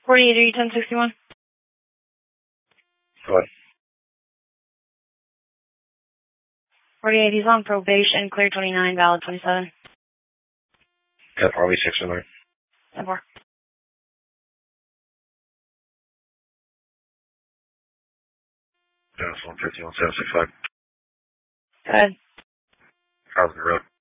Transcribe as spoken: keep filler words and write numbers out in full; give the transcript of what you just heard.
forty-eight eighty, ten sixty-one. What? forty-eight, he's on probation, clear twenty-nine, valid twenty-seven. Yeah, probably six in there. ten four. Yeah, it's one fifty, one seven six five. Go ahead. How's the road?